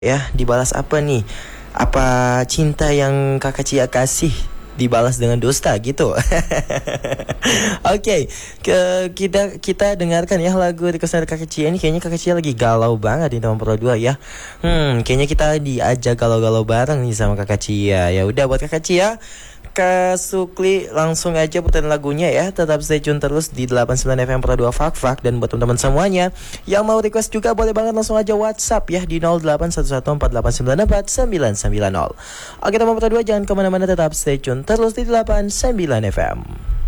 Ya, dibalas apa nih? Apa cinta yang kakak Cia kasih dibalas dengan dusta gitu? Oke, kita dengarkan ya lagu request dari kakak Cia ini. Kayaknya kakak Cia lagi galau banget di tahun Pro 2 ya. Kayaknya kita diajak galau-galau bareng nih sama kakak Cia. Ya udah buat kakak Cia, Kak Sukli langsung aja puterin lagunya ya. Tetap stay tune terus di 89 FM Pro 2 Fak Fak. Dan buat teman-teman semuanya yang mau request juga boleh banget langsung aja WhatsApp ya di 081148949990. Oke teman Pro 2, jangan kemana-mana, tetap stay tune terus di 89 FM.